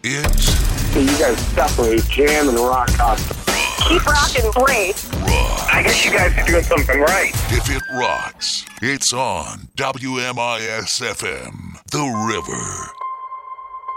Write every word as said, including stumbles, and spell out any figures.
It's... You guys definitely jam and rock out. Keep rocking great. Rock. I guess you guys are doing something right. If it rocks, it's on W M I S F M, The River.